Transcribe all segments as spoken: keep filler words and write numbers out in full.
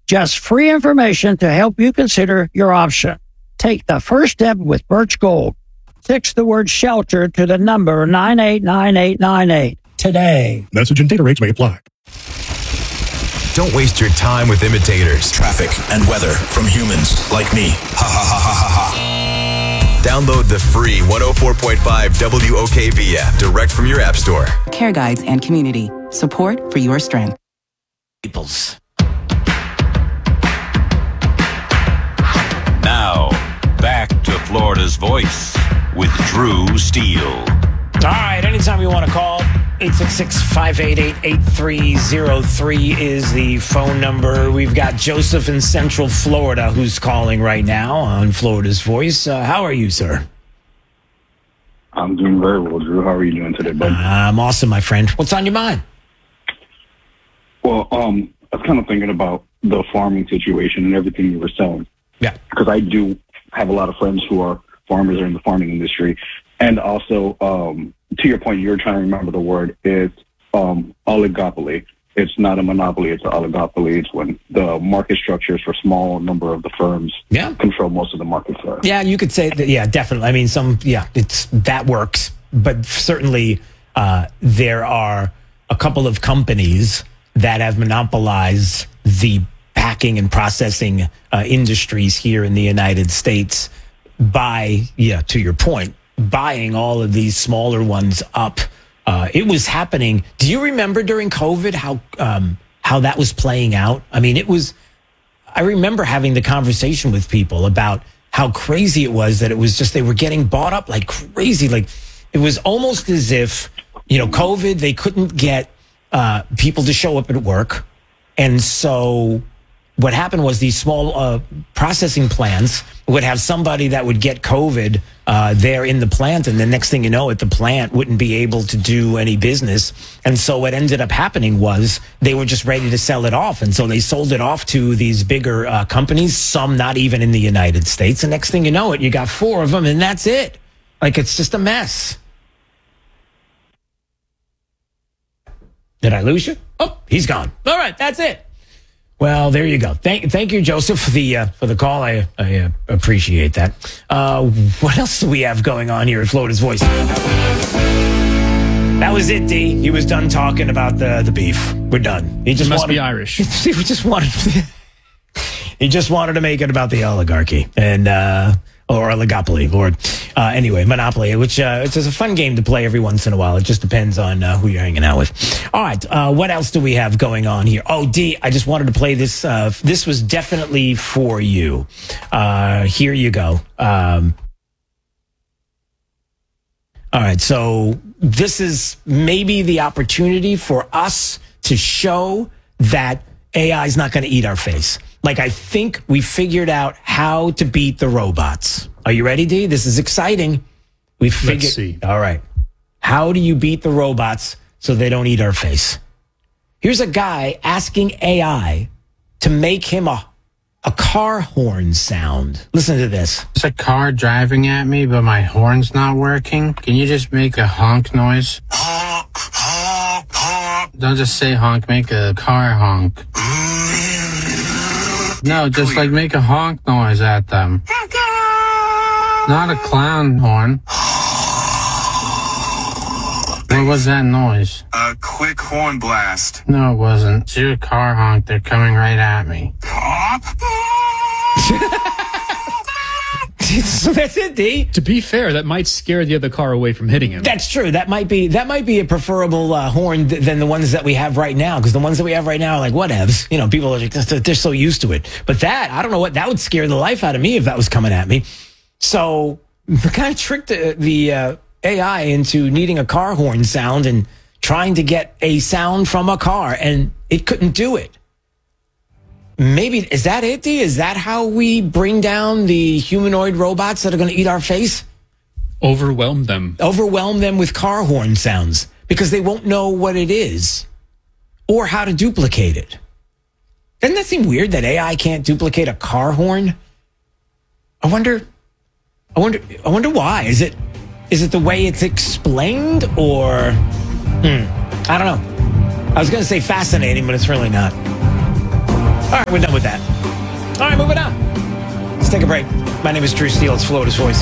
Just free information to help you consider your option. Take the first step with Birch Gold. Text the word shelter to the number nine eight nine eight nine eight today. Message and data rates may apply. Don't waste your time with imitators. Traffic and weather from humans like me. Ha ha ha ha ha ha. Download the free one oh four point five W O K V app direct from your app store. Care guides and community. Support for your strength. Peoples. Now, back to Florida's Voice with Drew Steele. All right, anytime you want to call, eight six six, five eight eight, eight three zero three is the phone number. We've got Joseph in Central Florida who's calling right now on Florida's Voice. Uh, how are you, sir? I'm doing very well, Drew. How are you doing today, bud? I'm awesome, my friend. What's on your mind? Well, um, I was kind of thinking about the farming situation and everything you were saying. Yeah. Because I do have a lot of friends who are farmers or in the farming industry. And also, um, to your point, you're trying to remember the word. It's um, oligopoly. It's not a monopoly. It's an oligopoly. It's when the market structures for small number of the firms yeah. control most of the market share. Yeah, you could say that. Yeah, definitely. I mean, some, yeah, it's that works. But certainly uh, there are a couple of companies that have monopolized the packing and processing uh, industries here in the United States by, yeah, to your point, buying all of these smaller ones up. Uh, it was happening. Do you remember during COVID how um, how that was playing out? I mean, it was, I remember having the conversation with people about how crazy it was that it was just, they were getting bought up like crazy. Like it was almost as if, you know, COVID, they couldn't get uh, people to show up at work. And so what happened was these small uh, processing plants would have somebody that would get COVID uh, there in the plant. And the next thing you know, it, the plant wouldn't be able to do any business. And so what ended up happening was they were just ready to sell it off. And so they sold it off to these bigger uh, companies, some not even in the United States. And next thing you know it, you got four of them and that's it. Like, it's just a mess. Did I lose you? Oh, he's gone. All right, that's it. Well, there you go. Thank, thank you, Joseph, for the uh, for the call. I, I uh, appreciate that. Uh, what else do we have going on here at Florida's Voice? That was it, D. He was done talking about the the beef. We're done. He just he must wanted, be Irish. He just wanted. He just wanted to make it about the oligarchy and uh, or oligopoly, or uh, anyway, monopoly, which uh, it's a fun game to play every once in a while. It just depends on uh, who you're hanging out with. All right, uh, what else do we have going on here? Oh, D, I just wanted to play this. Uh, this was definitely for you. Uh, here you go. Um, all right, so this is maybe the opportunity for us to show that A I is not going to eat our face. Like, I think we figured out how to beat the robots. Are you ready, D? This is exciting. We figured. Let's see. All right. How do you beat the robots so they don't eat our face? Here's a guy asking A I to make him a, a car horn sound. Listen to this. It's a car driving at me, but my horn's not working. Can you just make a honk noise? Honk, honk, honk. Don't just say honk, make a car honk. No, just like make a honk noise at them. Not a clown horn. What was that noise? A quick horn blast. No, it wasn't. It's your car honk. They're coming right at me. So that's it, D. To be fair, that might scare the other car away from hitting him. That's true. That might be that might be a preferable uh, horn th- than the ones that we have right now, because the ones that we have right now are like whatevs. You know, people are just, they're so used to it. But that, I don't know what, that would scare the life out of me if that was coming at me. So we kind of tricked the, the uh, A I into needing a car horn sound and trying to get a sound from a car, and it couldn't do it. Maybe, is that it, D? Is that how we bring down the humanoid robots that are going to eat our face? Overwhelm them. Overwhelm them with car horn sounds, because they won't know what it is or how to duplicate it. Doesn't that seem weird that A I can't duplicate a car horn? I wonder, I wonder, I wonder why. Is it, is it the way it's explained, or, hmm, I don't know. I was going to say fascinating, but it's really not. All right, we're done with that. All right, moving on. Let's take a break. My name is Drew Steele. It's Florida's Voice.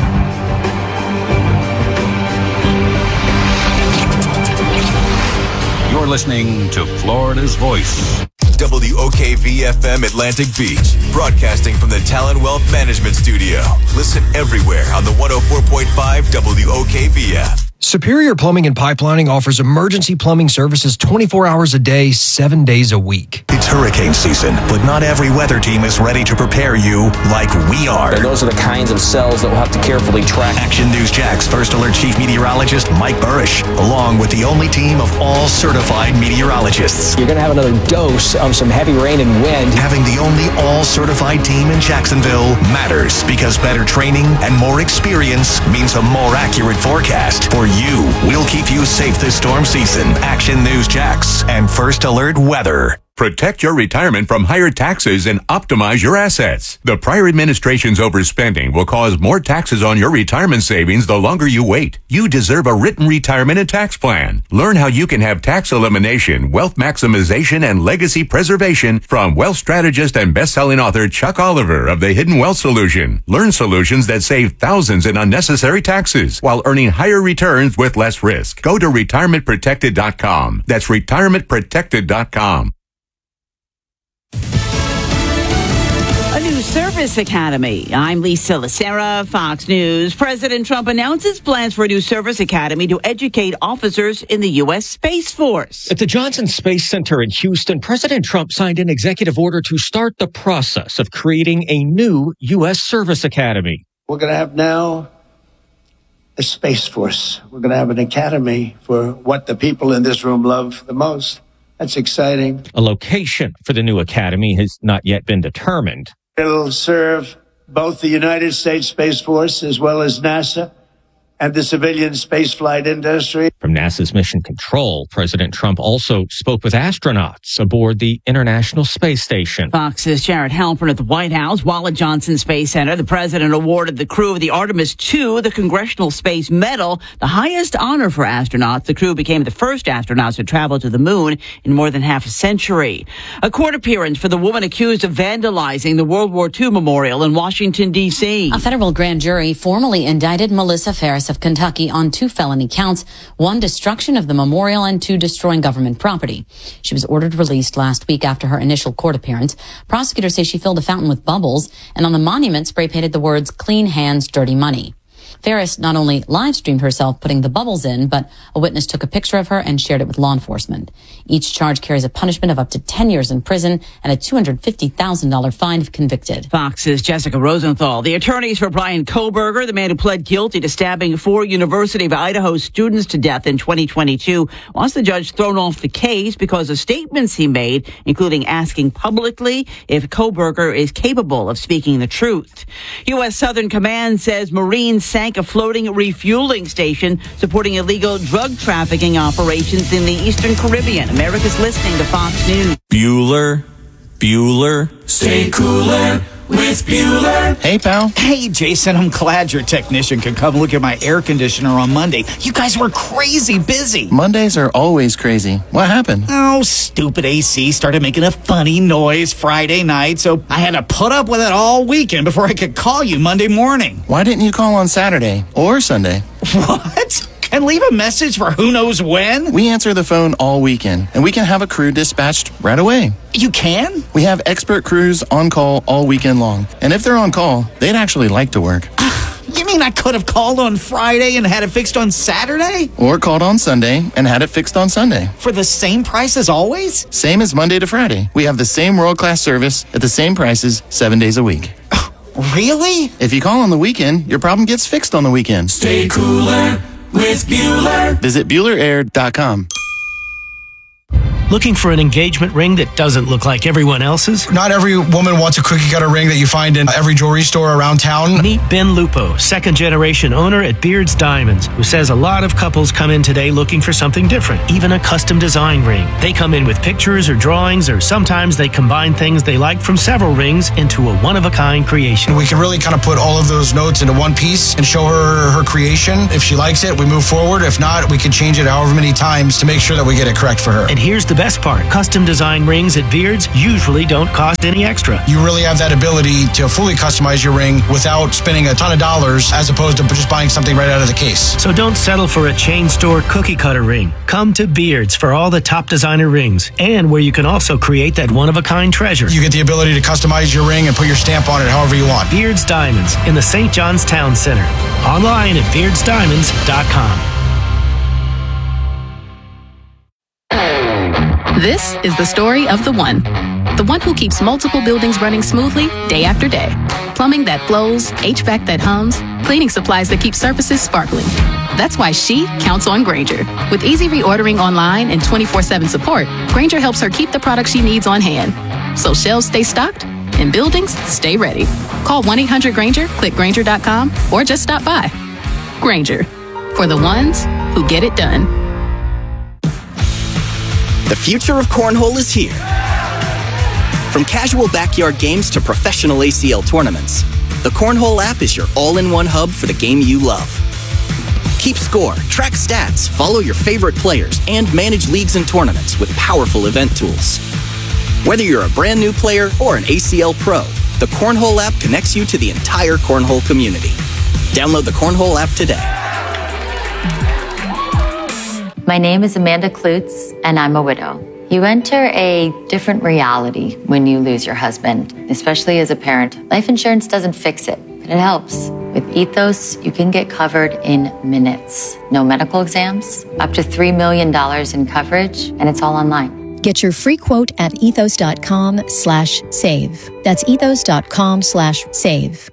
You're listening to Florida's Voice. W O K V F M Atlantic Beach, broadcasting from the Talent Wealth Management Studio. Listen everywhere on the one oh four point five W O K V F. Superior Plumbing and Pipelining offers emergency plumbing services twenty-four hours a day, seven days a week. It's hurricane season, but not every weather team is ready to prepare you like we are. And those are the kinds of cells that we'll have to carefully track. Action News Jack's First Alert Chief Meteorologist Mike Burrish, along with the only team of all certified meteorologists. You're going to have another dose of some heavy rain and wind. Having the only all-certified team in Jacksonville matters because better training and more experience means a more accurate forecast for you. We'll keep you safe this storm season. Action News Jax and First Alert Weather. Protect your retirement from higher taxes and optimize your assets. The prior administration's overspending will cause more taxes on your retirement savings the longer you wait. You deserve a written retirement and tax plan. Learn how you can have tax elimination, wealth maximization, and legacy preservation from wealth strategist and best-selling author Chuck Oliver of The Hidden Wealth Solution. Learn solutions that save thousands in unnecessary taxes while earning higher returns with less risk. Go to retirement protected dot com. That's retirement protected dot com. A new service academy. I'm Lisa Lacera, Fox News. President Trump announces plans for a new service academy to educate officers in the U S. Space Force. At the Johnson Space Center in Houston, President Trump signed an executive order to start the process of creating a new U S service academy. We're going to have now a Space Force. We're going to have an academy for what the people in this room love the most. That's exciting. A location for the new academy has not yet been determined. It'll serve both the United States Space Force as well as NASA and the civilian spaceflight industry. From NASA's Mission Control, President Trump also spoke with astronauts aboard the International Space Station. Fox's Jared Halpern at the White House. While at Johnson Space Center, the president awarded the crew of the Artemis two the Congressional Space Medal, the highest honor for astronauts. The crew became the first astronauts to travel to the moon in more than half a century. A court appearance for the woman accused of vandalizing the World War Two memorial in Washington, D C. A federal grand jury formally indicted Melissa Ferris of Kentucky on two felony counts, one destruction of the memorial and two destroying government property. She was ordered released last week after her initial court appearance. Prosecutors say she filled a fountain with bubbles and on the monument spray painted the words "Clean Hands, Dirty Money." Ferris not only live streamed herself putting the bubbles in, but a witness took a picture of her and shared it with law enforcement. Each charge carries a punishment of up to ten years in prison and a two hundred fifty thousand dollars fine if convicted. Fox's Jessica Rosenthal. The attorneys for Brian Kohberger, the man who pled guilty to stabbing four University of Idaho students to death in twenty twenty-two, wants the judge thrown off the case because of statements he made, including asking publicly if Kohberger is capable of speaking the truth. U S. Southern Command says Marines sank a floating refueling station supporting illegal drug trafficking operations in the Eastern Caribbean. America's listening to Fox News. Bueller, Bueller, stay cooler with Bueller. Hey, pal. Hey, Jason, I'm glad your technician could come look at my air conditioner on Monday. You guys were crazy busy. Mondays are always crazy. What happened? Oh, stupid A C started making a funny noise Friday night, so I had to put up with it all weekend before I could call you Monday morning. Why didn't you call on Saturday or Sunday? What? And leave a message for who knows when? We answer the phone all weekend, and we can have a crew dispatched right away. You can? We have expert crews on call all weekend long. And if they're on call, they'd actually like to work. You mean I could have called on Friday and had it fixed on Saturday? Or called on Sunday and had it fixed on Sunday. For the same price as always? Same as Monday to Friday. We have the same world-class service at the same prices seven days a week. Really? If you call on the weekend, your problem gets fixed on the weekend. Stay cooler with Bueller. Visit Bueller Air dot com. Looking for an engagement ring that doesn't look like everyone else's? Not every woman wants a cookie cutter ring that you find in every jewelry store around town. Meet Ben Lupo, second generation owner at Beard's Diamonds, who says a lot of couples come in today looking for something different, even a custom design ring. They come in with pictures or drawings, or sometimes they combine things they like from several rings into a one-of-a-kind creation. We can really kind of put all of those notes into one piece and show her her creation. If she likes it, we move forward. If not, we can change it however many times to make sure that we get it correct for her. And here's the best part, custom design rings at Beards usually don't cost any extra. You really have that ability to fully customize your ring without spending a ton of dollars as opposed to just buying something right out of the case. So don't settle for a chain store cookie cutter ring. Come to Beards for all the top designer rings, and where you can also create that one-of-a-kind treasure. You get the ability to customize your ring and put your stamp on it however you want. Beards Diamonds in the Saint John's Town Center. Online at beards diamonds dot com. This is the story of the one. The one who keeps multiple buildings running smoothly day after day. Plumbing that flows, H V A C that hums, cleaning supplies that keep surfaces sparkling. That's why she counts on Grainger. With easy reordering online and twenty-four seven support, Grainger helps her keep the products she needs on hand. So shelves stay stocked and buildings stay ready. Call one eight hundred Grainger, click Grainger dot com, or just stop by. Grainger, for the ones who get it done. The future of cornhole is here. From casual backyard games to professional A C L tournaments, the Cornhole app is your all-in-one hub for the game you love. Keep score, track stats, follow your favorite players, and manage leagues and tournaments with powerful event tools. Whether you're a brand new player or an A C L pro, the Cornhole app connects you to the entire cornhole community. Download the Cornhole app today. My name is Amanda Klutz, and I'm a widow. You enter a different reality when you lose your husband, especially as a parent. Life insurance doesn't fix it, but it helps. With Ethos, you can get covered in minutes. No medical exams, up to three million dollars in coverage, and it's all online. Get your free quote at ethos.com slash save. That's ethos.com slash save.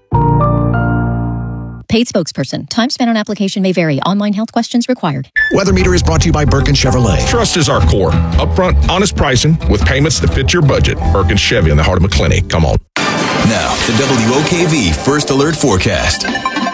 Paid spokesperson. Time spent on application may vary. Online health questions required. Weather Meter is brought to you by Birkin Chevrolet. Trust is our core. Upfront, honest pricing with payments that fit your budget. Birkin Chevy in the heart of McClinney. Come on. Now, the W O K V First Alert Forecast.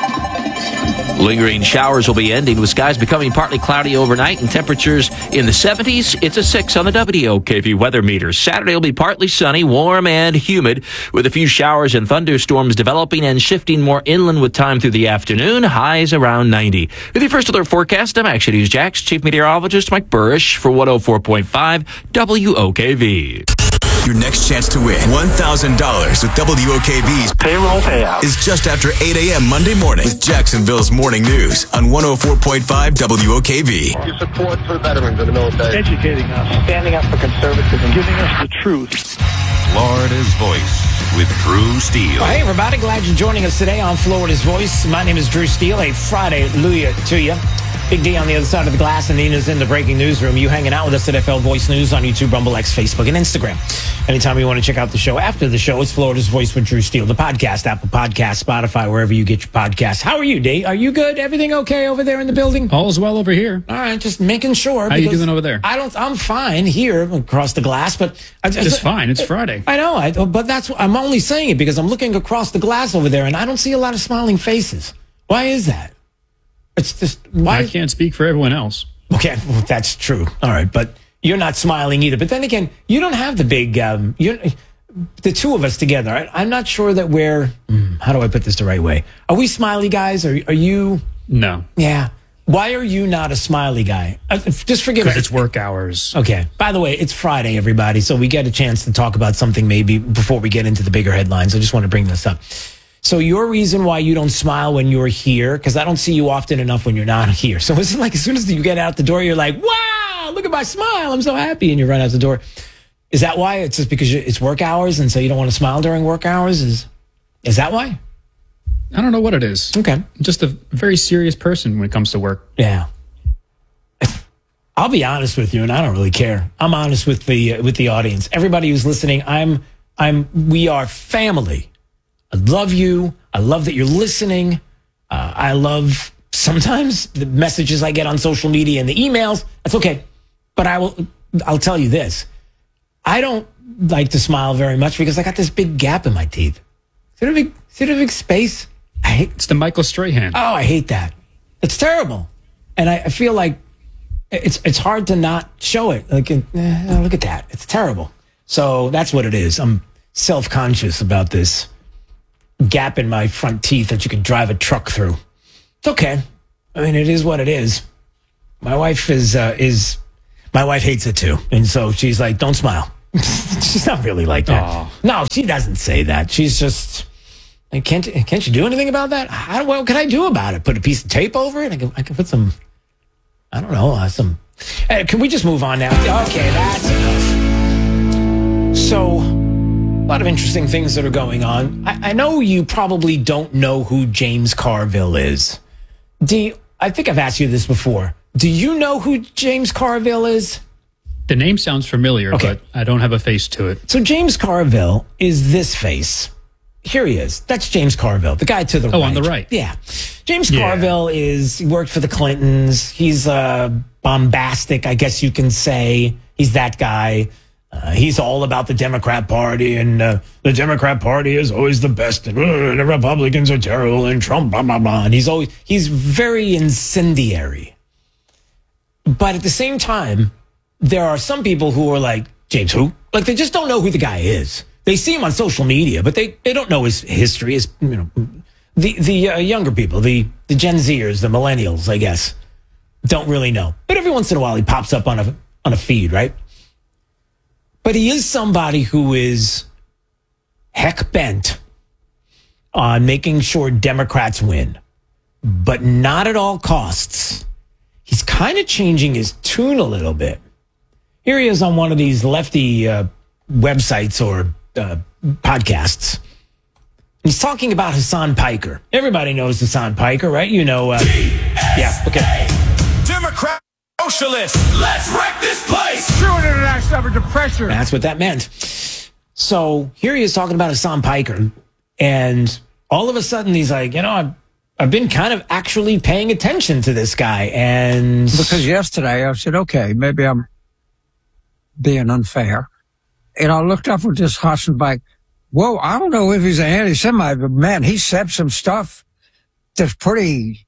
Lingering showers will be ending with skies becoming partly cloudy overnight and temperatures in the seventies. It's a six on the W O K V weather meter. Saturday will be partly sunny, warm and humid with a few showers and thunderstorms developing and shifting more inland with time through the afternoon. Highs around ninety. With your First Alert Forecast, I'm Action News Jax Chief Meteorologist Mike Burrish for one oh four point five W O K V. Your next chance to win one thousand dollars with W O K V's payroll payout is just after eight a.m. Monday morning with Jacksonville's Morning News on one oh four point five W O K V. Your support for veterans of the military. Educating us. Standing up for conservatism. Giving us the truth. Florida's Voice with Drew Steele. Well, hey, everybody. Glad you're joining us today on Florida's Voice. My name is Drew Steele. A Friday, hallelujah to you. Big D on the other side of the glass, and Nina's in the breaking newsroom. You hanging out with us at F L Voice News on YouTube, Rumble, X, Facebook, and Instagram. Anytime you want to check out the show after the show, it's Florida's Voice with Drew Steele, the podcast, Apple Podcast, Spotify, wherever you get your podcasts. How are you, D? Are you good? Everything okay over there in the building? All's well over here. All right, just making sure. How you doing over there? I don't. I'm fine here across the glass, but I just, just fine. It's Friday. I know, I, but that's I'm only saying it because I'm looking across the glass over there, and I don't see a lot of smiling faces. Why is that? It's just why I can't speak for everyone else. Okay, well, that's true. All right, but you're not smiling either. But then again, you don't have the big. Um, you, the two of us together. I, I'm not sure that we're. Hmm, how do I put this the right way? Are we smiley guys? Are are you? No. Yeah. Why are you not a smiley guy? Uh, just forgive me. Because it's work hours. Okay. By the way, it's Friday, everybody, so we get a chance to talk about something maybe before we get into the bigger headlines. I just want to bring this up. So your reason why you don't smile when you're here, because I don't see you often enough when you're not here. So is it like as soon as you get out the door, you're like, wow, look at my smile. I'm so happy. And you run out the door. Is that why? It's just because it's work hours and so you don't want to smile during work hours? Is is that why? I don't know what it is. Okay. I'm just a very serious person when it comes to work. Yeah. I'll be honest with you, and I don't really care. I'm honest with the uh, with the audience. Everybody who's listening, I'm I'm we are family. I love you. I love that you're listening. Uh, I love sometimes the messages I get on social media and the emails. That's okay. But I will, I'll tell you this. I don't like to smile very much because I got this big gap in my teeth. See the big, see the big space? I hate. It's the Michael Strahan. Oh, I hate that. It's terrible. And I, I feel like it's, it's hard to not show it. Like, eh, look at that. It's terrible. So that's what it is. I'm self-conscious about this gap in my front teeth that you can drive a truck through. It's okay. I mean, it is what it is. My wife is uh, is My wife hates it too. And so she's like, don't smile. She's not really like that. Aww. No, she doesn't say that. She's just, like, can't, can't you do anything about that? How, what can I do about it? Put a piece of tape over it? I can, I can put some, I don't know, uh, some, hey, can we just move on now? Okay, that's enough. So, a lot of interesting things that are going on. I, I know you probably don't know who James Carville is. Do you, I think I've asked you this before. Do you know who James Carville is? The name sounds familiar, Okay. but I don't have a face to it. So James Carville is this face. Here he is. That's James Carville, the guy to the Oh, right. on the right. Yeah. James Yeah. Carville is, he worked for the Clintons. He's uh, bombastic, I guess you can say. He's that guy. Uh, he's all about the Democrat Party, and uh, the Democrat Party is always the best, and uh, the Republicans are terrible, and Trump, blah, blah, blah. And he's always, he's very incendiary. But at the same time, there are some people who are like, James who? Like, they just don't know who the guy is. They see him on social media, but they, they don't know his history. His, you know, the the uh, younger people, the, the Gen Zers, the millennials, I guess, don't really know. But every once in a while, he pops up on a on a feed, right? But he is somebody who is heck bent on making sure Democrats win, but not at all costs. He's kind of changing his tune a little bit. Here he is on one of these lefty uh, websites or uh, podcasts. He's talking about Hassan Piker. Everybody knows Hassan Piker, right? You know, uh, yeah, okay. Democrat socialist. Let's wreck this place. True international effort to pressure. That's what that meant. So here he is talking about Hassan Piker, and all of a sudden he's like, you know, I've, I've been kind of actually paying attention to this guy, and Because yesterday I said, okay, maybe I'm being unfair. And I looked up at this Hassan Piker. Whoa, I don't know if he's an anti-Semite, but man, he said some stuff that's pretty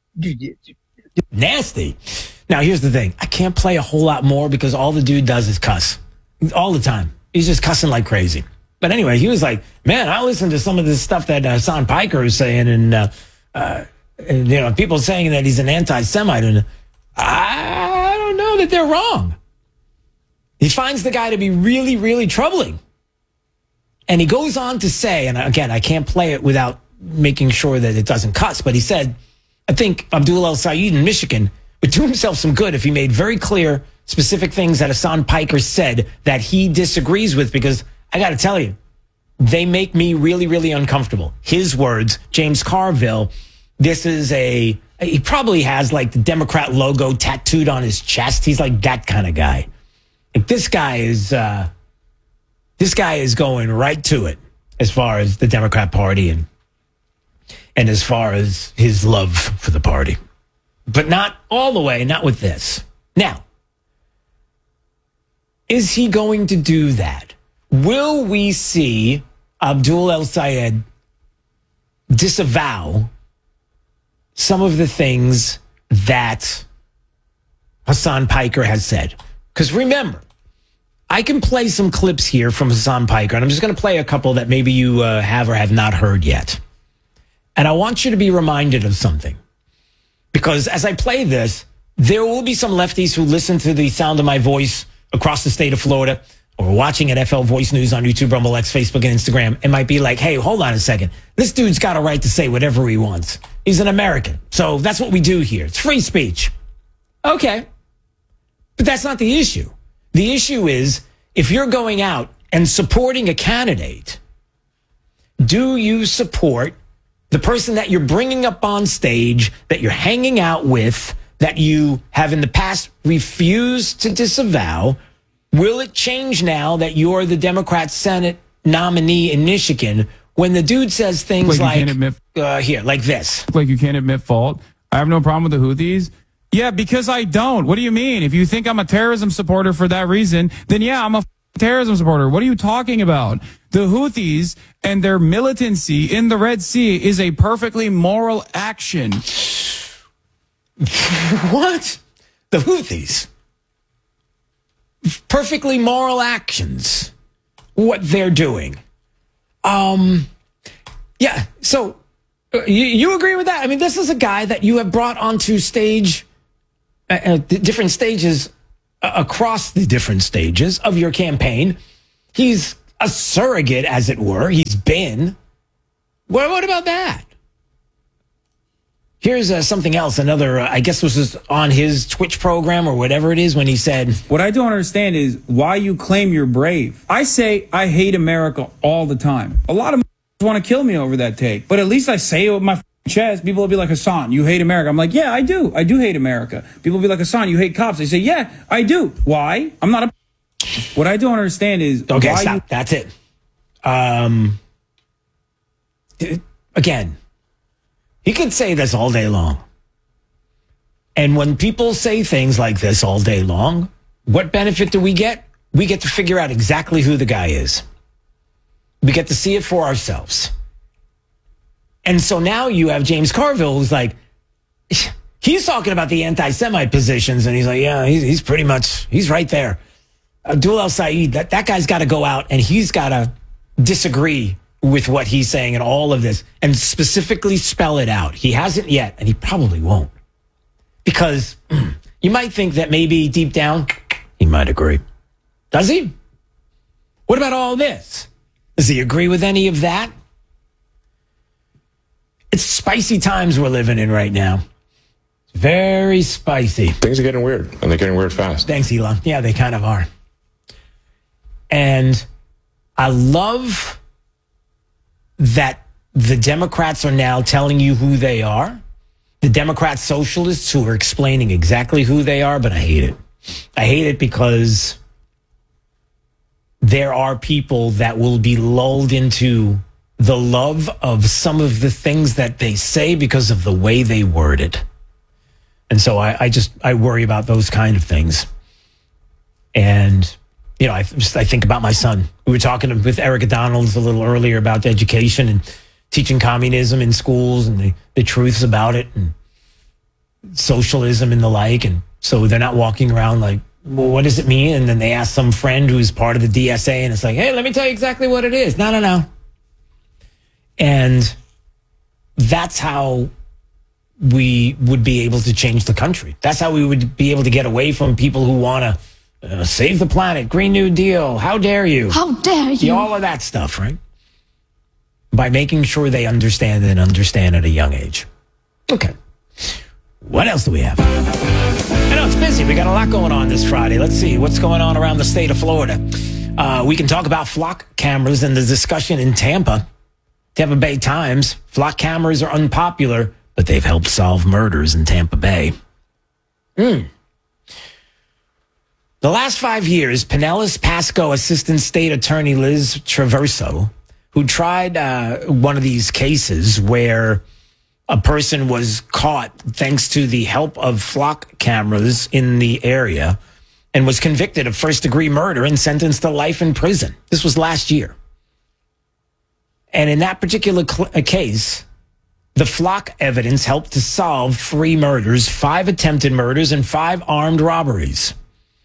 nasty. Now, here's the thing. I can't play a whole lot more because all the dude does is cuss. All the time. He's just cussing like crazy. But anyway, he was like, man, I listened to some of this stuff that uh, Hassan Piker is saying, and, uh, uh, and, you know, people saying that he's an anti-Semite, and I don't know that they're wrong. He finds the guy to be really, really troubling. And he goes on to say, and again, I can't play it without making sure that it doesn't cuss, but he said, I think Abdul El Sayed in Michigan would do himself some good if he made very clear, specific things that Hassan Piker said that he disagrees with, because I got to tell you, they make me really, really uncomfortable. His words, James Carville, this is a, he probably has like the Democrat logo tattooed on his chest. He's like that kind of guy. Like this guy is, uh, this guy is going right to it as far as the Democrat Party and, and as far as his love for the party. But not all the way, not with this. Now, is he going to do that? Will we see Abdul El Sayed disavow some of the things that Hassan Piker has said? Because remember, I can play some clips here from Hassan Piker, and I'm just going to play a couple that maybe you uh, have or have not heard yet. And I want you to be reminded of something. Because as I play this, there will be some lefties who listen to the sound of my voice across the state of Florida or watching at F L Voice News on YouTube, Rumble X, Facebook, and Instagram and might be like, hey, hold on a second. This dude's got a right to say whatever he wants. He's an American. So that's what we do here. It's free speech. Okay. But that's not the issue. The issue is if you're going out and supporting a candidate, do you support the person that you're bringing up on stage, that you're hanging out with, that you have in the past refused to disavow? Will it change now that you're the Democrat Senate nominee in Michigan when the dude says things like, like, admit, uh, here, like this? Like you can't admit fault. I have no problem with the Houthis. Yeah, because I don't. What do you mean? If you think I'm a terrorism supporter for that reason, then yeah, I'm a terrorism supporter. What are you talking about? The Houthis and their militancy in the Red Sea is a perfectly moral action. What? The Houthis? Perfectly moral actions. What they're doing. Um, yeah, so uh, you, you agree with that? I mean, this is a guy that you have brought onto stage, uh, uh, different stages uh, across the different stages of your campaign. He's a surrogate, as it were. He's been. What, what about that? Here's uh, something else. Another, uh, I guess this was on his Twitch program or whatever it is when he said, what I don't understand is why you claim you're brave. I say I hate America all the time. A lot of want to kill me over that take, but at least I say it with my chest. People will be like, Hassan, you hate America. I'm like, yeah, I do. I do hate America. People will be like, Hassan, you hate cops. I say, yeah, I do. Why? I'm not a. What I don't understand is okay, why stop. You- That's it. Um, again, he could say this all day long. And when people say things like this all day long, what benefit do we get? We get to figure out exactly who the guy is. We get to see it for ourselves. And so now you have James Carville who's like, he's talking about the anti-Semite positions, and he's like, yeah, he's, he's pretty much, he's right there. Abdul El-Sayed, that, that guy's got to go out and he's got to disagree with what he's saying and all of this and specifically spell it out. He hasn't yet, and he probably won't. Because you might think that maybe deep down, he might agree. Does he? What about all this? Does he agree with any of that? It's spicy times we're living in right now. Very spicy. Things are getting weird, and they're getting weird fast. Thanks, Elon. Yeah, they kind of are. And I love that the Democrats are now telling you who they are. The Democrat socialists who are explaining exactly who they are, but I hate it. I hate it because there are people that will be lulled into the love of some of the things that they say because of the way they word it. And so I, I just, I worry about those kind of things. And, you know, I just, I think about my son. We were talking with Erica Donalds a little earlier about education and teaching communism in schools and the, the truths about it and socialism and the like. And so they're not walking around like, well, what does it mean? And then they ask some friend who's part of the D S A and it's like, hey, let me tell you exactly what it is. No, no, no. And that's how we would be able to change the country. That's how we would be able to get away from people who want to uh, save the planet, Green New Deal, how dare you? How dare you? Yeah, all of that stuff, right? By making sure they understand and understand at a young age. Okay. What else do we have? I know it's busy. We got a lot going on this Friday. Let's see what's going on around the state of Florida. Uh, we can talk about flock cameras and the discussion in Tampa. Tampa Bay Times. Flock cameras are unpopular, but they've helped solve murders in Tampa Bay. Mm. The last five years, Pinellas Pasco Assistant State Attorney Liz Traverso, who tried uh, one of these cases where a person was caught thanks to the help of flock cameras in the area and was convicted of first-degree murder and sentenced to life in prison. This was last year. And in that particular cl- case, the flock evidence helped to solve three murders, five attempted murders, and five armed robberies.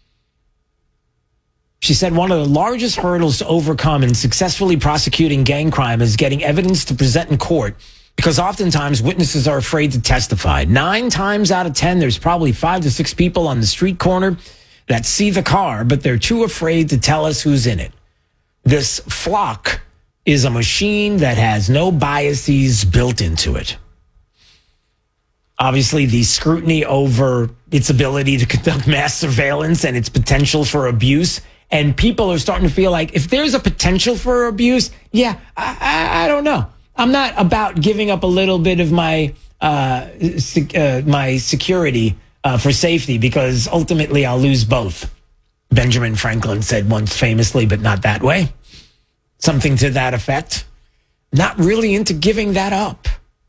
She said one of the largest hurdles to overcome in successfully prosecuting gang crime is getting evidence to present in court, because oftentimes witnesses are afraid to testify. Nine times out of ten, there's probably five to six people on the street corner that see the car, but they're too afraid to tell us who's in it. This flock is a machine that has no biases built into it. Obviously, the scrutiny over its ability to conduct mass surveillance and its potential for abuse. And people are starting to feel like if there's a potential for abuse, yeah, I, I, I don't know. I'm not about giving up a little bit of my uh, sec- uh, my security uh, for safety, because ultimately I'll lose both. Benjamin Franklin said once famously, but not that way. Something to that effect. Not really into giving that up.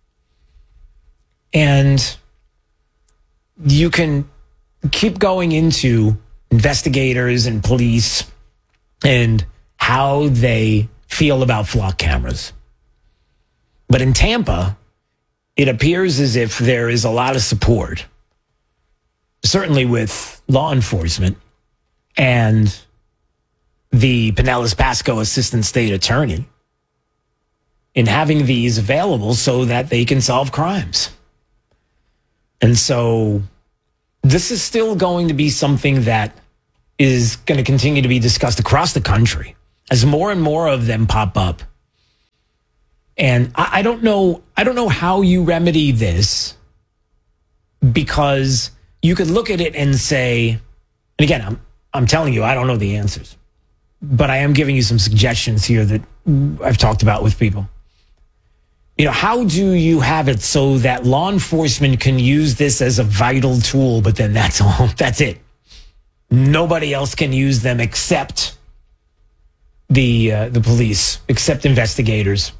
And you can keep going into investigators and police and how they feel about flock cameras. But in Tampa, it appears as if there is a lot of support, certainly with law enforcement and the Pinellas Pasco Assistant State Attorney, in having these available so that they can solve crimes. And so this is still going to be something that is going to continue to be discussed across the country as more and more of them pop up. And I, I don't know, I don't know how you remedy this, because you could look at it and say, and again, I'm I'm telling you, I don't know the answers, but I am giving you some suggestions here that I've talked about with people. You know, how do you have it so that law enforcement can use this as a vital tool, but then that's all, that's it. Nobody else can use them except the uh, the police, except investigators.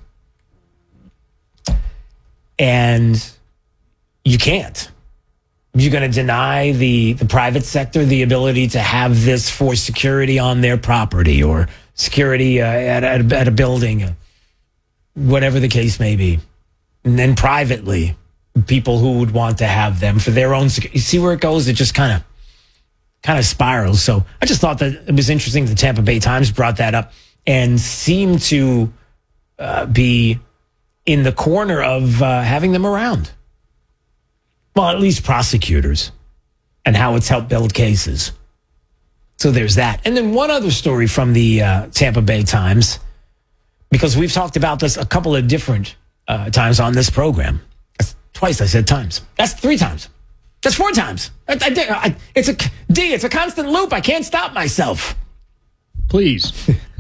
And you can't. You're going to deny the, the private sector the ability to have this for security on their property or security uh, at, at, at a building, whatever the case may be. And then privately, people who would want to have them for their own security. You see where it goes? It just kind of kind of spirals. So I just thought that it was interesting the Tampa Bay Times brought that up and seemed to uh, be in the corner of uh, having them around. Well, at least prosecutors, and how it's helped build cases. So there's that. And then one other story from the uh, Tampa Bay Times, because we've talked about this a couple of different uh, times on this program. That's twice I said times. That's three times. That's four times. I, I, I, it's a D. It's a constant loop. I can't stop myself. Please.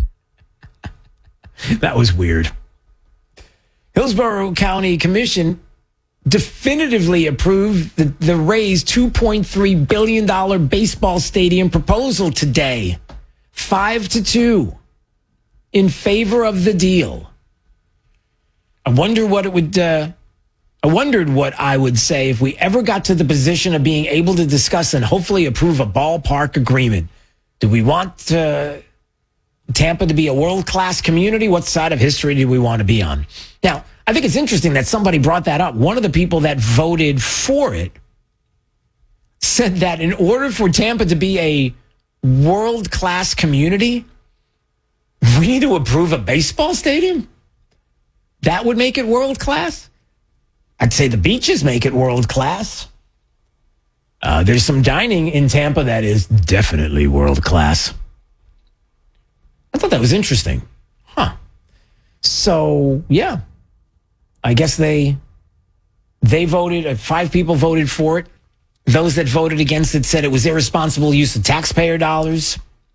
That was weird. Hillsborough County Commission definitively approved the, the Rays' two point three billion dollars baseball stadium proposal today. Five to two in favor of the deal. I wonder what it would, uh, I wondered what I would say if we ever got to the position of being able to discuss and hopefully approve a ballpark agreement. Do we want uh, Tampa to be a world-class community? What side of history do we want to be on? Now, I think it's interesting that somebody brought that up. One of the people that voted for it said that in order for Tampa to be a world-class community, we need to approve a baseball stadium? That would make it world-class? I'd say the beaches make it world-class. Uh, there's some dining in Tampa that is definitely world-class. I thought that was interesting. Huh. So, yeah. I guess they they voted, uh, five people voted for it. Those that voted against it said it was irresponsible use of taxpayer dollars.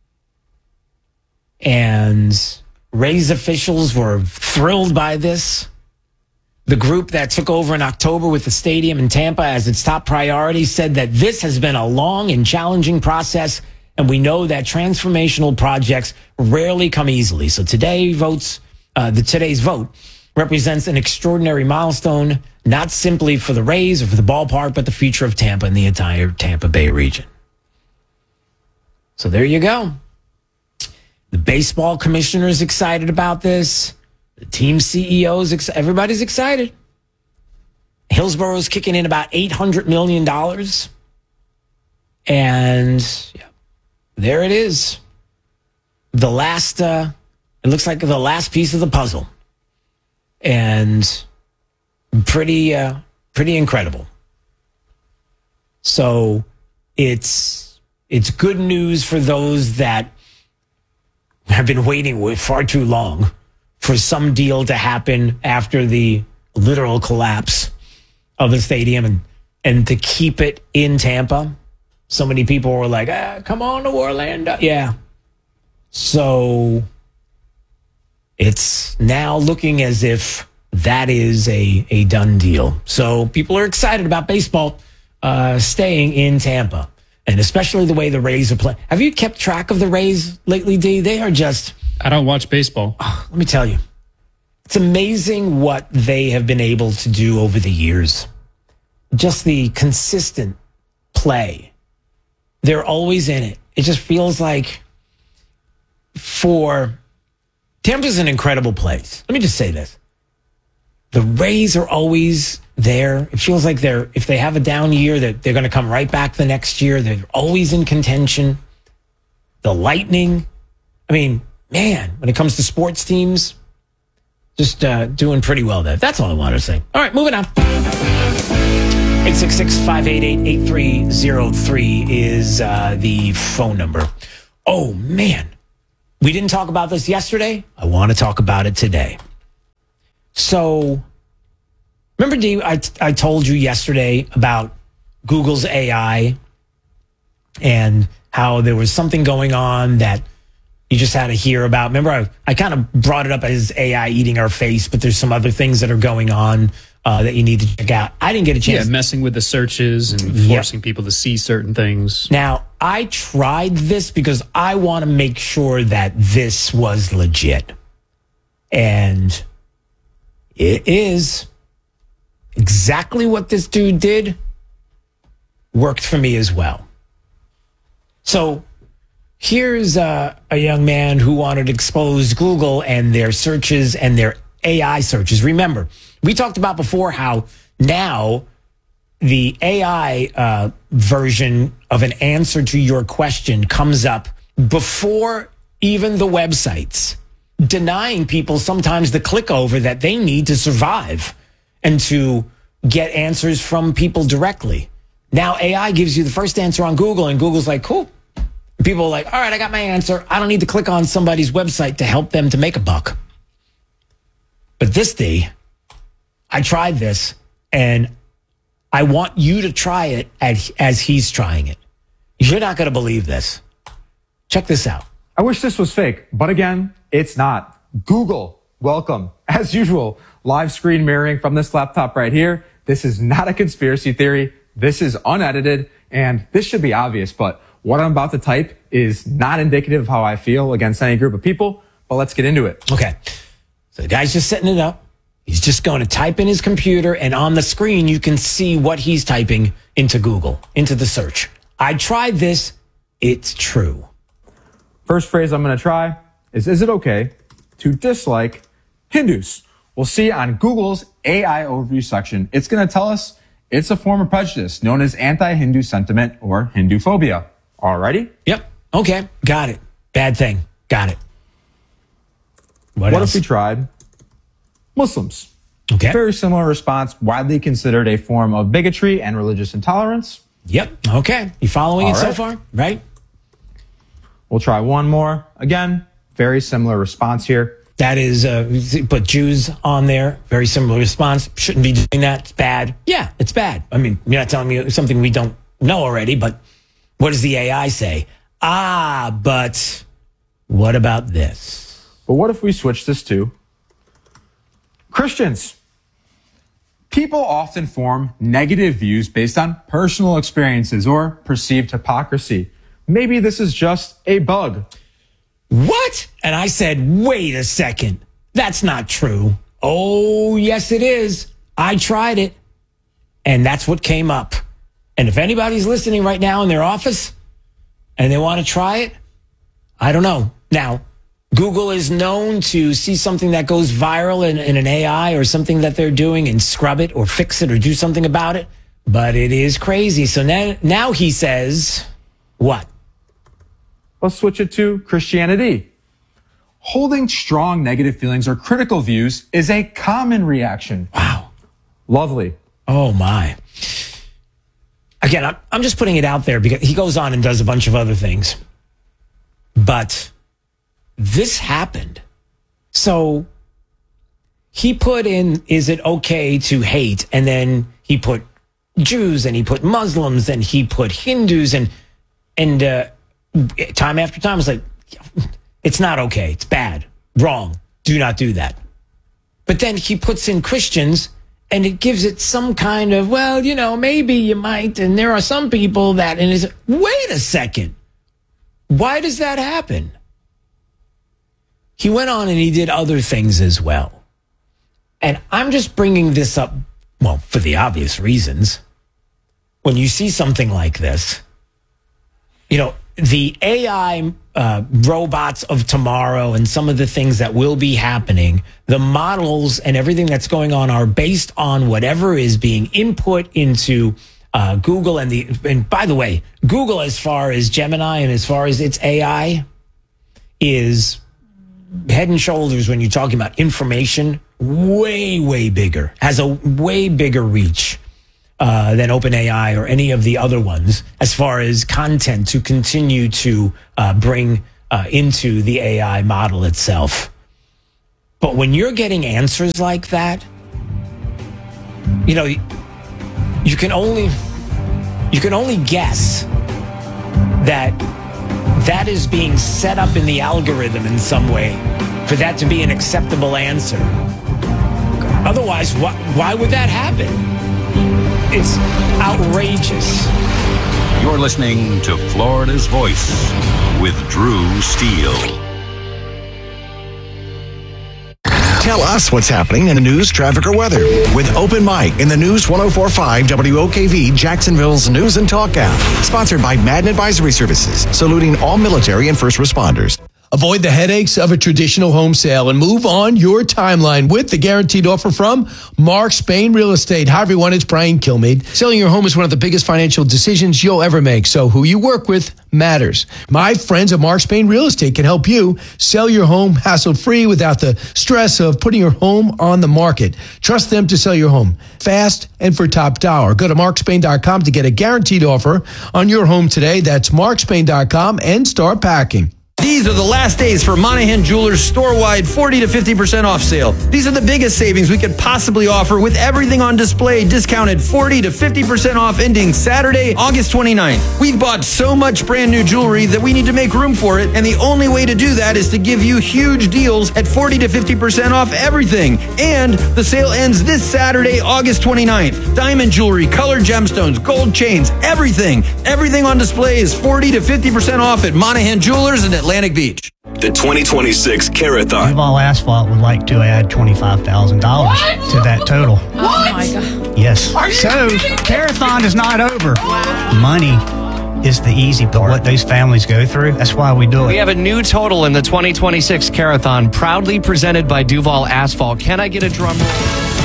And Rays officials were thrilled by this. The group that took over in October with the stadium in Tampa as its top priority said that this has been a long and challenging process, and we know that transformational projects rarely come easily. So today votes, uh, the today's vote represents an extraordinary milestone, not simply for the Rays or for the ballpark, but the future of Tampa and the entire Tampa Bay region. So there you go. The baseball commissioner is excited about this. The team C E Os, ex- everybody's excited. Hillsborough's kicking in about eight hundred million dollars. And yeah, there it is. The last, uh, it looks like the last piece of the puzzle. And pretty, uh, pretty incredible. So it's, it's good news for those that have been waiting with far too long for some deal to happen after the literal collapse of the stadium and, and to keep it in Tampa. So many people were like, ah, come on to Orlando. Yeah. So it's now looking as if that is a, a done deal. So people are excited about baseball uh, staying in Tampa, and especially the way the Rays are playing. Have you kept track of the Rays lately, D? They are just... I don't watch baseball. Oh, let me tell you. It's amazing what they have been able to do over the years. Just the consistent play. They're always in it. It just feels like for... Tampa's an incredible place. Let me just say this. The Rays are always there. It feels like they're, if they have a down year, that they're, they're going to come right back the next year. They're always in contention. The Lightning, I mean, man, when it comes to sports teams, just uh, doing pretty well there. That's all I wanted to say. All right, moving on. eight six six, five eight eight, eight three zero three is uh, the phone number. Oh, man. We didn't talk about this yesterday. I want to talk about it today. So, remember, Dee, I, I told you yesterday about Google's A I and how there was something going on that you just had to hear about. Remember, I, I kind of brought it up as A I eating our face, but there's some other things that are going on uh, that you need to check out. I didn't get a chance. Yeah, messing with the searches and forcing yep. people to see certain things. Now, I tried this because I want to make sure that this was legit. And it is. Exactly what this dude did worked for me as well. So here's a, a young man who wanted to expose Google and their searches and their A I searches. Remember, we talked about before how now the A I uh, version of an answer to your question comes up before even the websites, denying people sometimes the click over that they need to survive and to get answers from people directly. Now A I gives you the first answer on Google, and Google's like, cool. People are like, all right, I got my answer. I don't need to click on somebody's website to help them to make a buck. But this day, I tried this, and I want you to try it as, as he's trying it. You're not going to believe this. Check this out. I wish this was fake, but again, it's not. Google, welcome. As usual, live screen mirroring from this laptop right here. This is not a conspiracy theory. This is unedited, and this should be obvious, but what I'm about to type is not indicative of how I feel against any group of people, but let's get into it. Okay. So the guy's just setting it up. He's just going to type in his computer, and on the screen, you can see what he's typing into Google, into the search. I tried this. It's true. First phrase I'm going to try is, is it okay to dislike Hindus? We'll see on Google's A I overview section. It's going to tell us it's a form of prejudice known as anti-Hindu sentiment or Hindu phobia. Alrighty? Yep. Okay. Got it. Bad thing. Got it. What, what if we tried Muslims? Okay. Very similar response, widely considered a form of bigotry and religious intolerance. Yep. Okay. You following All it right. so far? Right? We'll try one more. Again, very similar response here. That is, uh, put Jews on there. Very similar response. Shouldn't be doing that. It's bad. Yeah, it's bad. I mean, you're not telling me something we don't know already, but what does the A I say? Ah, but what about this? But what if we switch this to Christians? People often form negative views based on personal experiences or perceived hypocrisy. Maybe this is just a bug. What? And I said, wait a second. That's not true. Oh, yes, it is. I tried it. And that's what came up. And if anybody's listening right now in their office and they want to try it, I don't know. Now, Google is known to see something that goes viral in, in an A I or something that they're doing and scrub it or fix it or do something about it. But it is crazy. So now, now he says, what? Let's switch it to Christianity. Holding strong negative feelings or critical views is a common reaction. Wow. Lovely. Oh, my. Again, I'm, I'm just putting it out there because he goes on and does a bunch of other things. But this happened. So he put in, is it okay to hate? And then he put Jews and he put Muslims and he put Hindus and, and, uh, time after time, it's like, it's not okay. It's bad. Wrong. Do not do that. But then he puts in Christians and it gives it some kind of, well, you know, maybe you might. And there are some people that, and it's, wait a second. Why does that happen? He went on and he did other things as well. And I'm just bringing this up, well, for the obvious reasons. When you see something like this, you know, the A I uh, robots of tomorrow and some of the things that will be happening, the models and everything that's going on are based on whatever is being input into uh, Google. And the and by the way, Google, as far as Gemini and as far as its A I, is head and shoulders when you're talking about information, way, way bigger, has a way bigger reach. uh, than OpenAI or any of the other ones as far as content to continue to uh, bring uh, into the A I model itself. But when you're getting answers like that, you know, you can only you can only guess that that is being set up in the algorithm in some way for that to be an acceptable answer. Otherwise, why, why would that happen? It's outrageous. You're listening to Florida's Voice with Drew Steele. Tell us what's happening in the news, traffic, or weather with Open Mic in the News one oh four point five W O K V Jacksonville's News and Talk app. Sponsored by Madden Advisory Services, saluting all military and first responders. Avoid the headaches of a traditional home sale and move on your timeline with the guaranteed offer from Mark Spain Real Estate. Hi, everyone. It's Brian Kilmeade. Selling your home is one of the biggest financial decisions you'll ever make, so who you work with matters. My friends at Mark Spain Real Estate can help you sell your home hassle-free without the stress of putting your home on the market. Trust them to sell your home fast and for top dollar. Go to mark spain dot com to get a guaranteed offer on your home today. That's mark spain dot com and start packing. These are the last days for Monahan Jewelers store-wide forty to fifty percent off sale. These are the biggest savings we could possibly offer with everything on display discounted forty to fifty percent off ending Saturday, August twenty-ninth. We've bought so much brand new jewelry that we need to make room for it, and the only way to do that is to give you huge deals at forty to fifty percent off everything. And the sale ends this Saturday, August twenty-ninth. Diamond jewelry, colored gemstones, gold chains, everything. Everything on display is forty to fifty percent off at Monahan Jewelers in Atlantic Beach. The twenty twenty-six Carathon. Duval Asphalt would like to add twenty-five thousand dollars to that total. What? Oh my God. Yes. Are you so, Carathon is not over. Wow. Money is the easy part. What those families go through, that's why we do it. We have a new total in the twenty twenty-six Carathon, proudly presented by Duval Asphalt. Can I get a drum roll?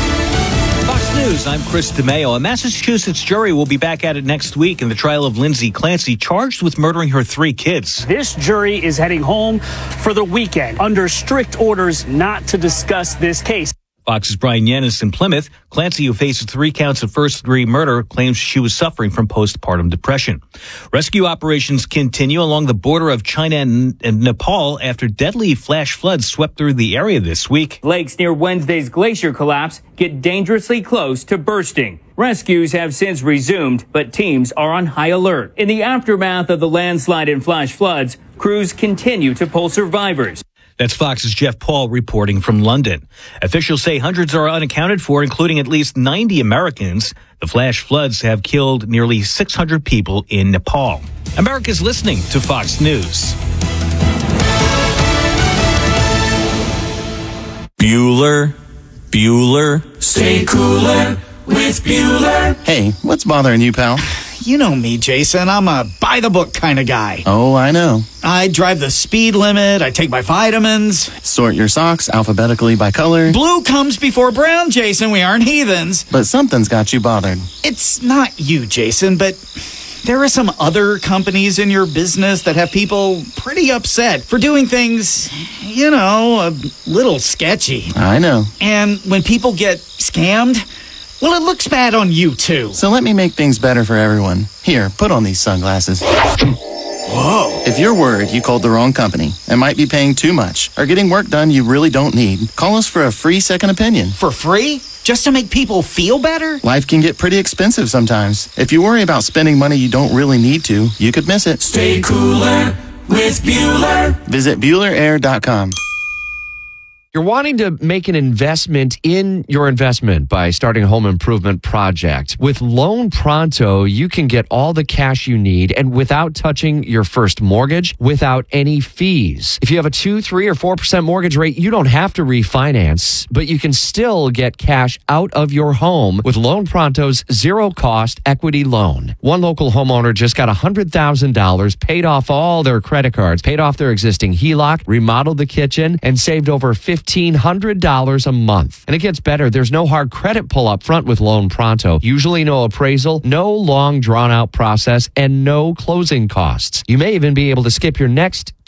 Fox News, I'm Chris DeMeo. A Massachusetts jury will be back at it next week in the trial of Lindsay Clancy, charged with murdering her three kids. This jury is heading home for the weekend under strict orders not to discuss this case. Fox's Brian Yanis in Plymouth. Clancy, who faces three counts of first-degree murder, claims she was suffering from postpartum depression. Rescue operations continue along the border of China and, and Nepal after deadly flash floods swept through the area this week. Lakes near Wednesday's glacier collapse get dangerously close to bursting. Rescues have since resumed, but teams are on high alert. In the aftermath of the landslide and flash floods, crews continue to pull survivors. That's Fox's Jeff Paul reporting from London. Officials say hundreds are unaccounted for, including at least ninety Americans. The flash floods have killed nearly six hundred people in Nepal. America's listening to Fox News. Bueller, Bueller, stay cooler with Bueller. Hey, what's bothering you, pal? You know me, Jason. I'm a by-the-book kind of guy. Oh, I know. I drive the speed limit. I take my vitamins. Sort your socks alphabetically by color. Blue comes before brown, Jason. We aren't heathens. But something's got you bothered. It's not you, Jason, but there are some other companies in your business that have people pretty upset for doing things, you know, a little sketchy. I know. And when people get scammed, well, it looks bad on you, too. So let me make things better for everyone. Here, put on these sunglasses. Whoa. If you're worried you called the wrong company and might be paying too much or getting work done you really don't need, call us for a free second opinion. For free? Just to make people feel better? Life can get pretty expensive sometimes. If you worry about spending money you don't really need to, you could miss it. Stay cooler with Bueller. Visit Bueller Air dot com. You're wanting to make an investment in your investment by starting a home improvement project. With Loan Pronto, you can get all the cash you need and without touching your first mortgage, without any fees. If you have a two, three, or four percent mortgage rate, you don't have to refinance, but you can still get cash out of your home with Loan Pronto's zero-cost equity loan. One local homeowner just got one hundred thousand dollars, paid off all their credit cards, paid off their existing H E L O C, remodeled the kitchen, and saved over fifteen hundred dollars a month. And it gets better. There's no hard credit pull up front with Loan Pronto. Usually no appraisal, no long drawn out process, and no closing costs. You may even be able to skip your next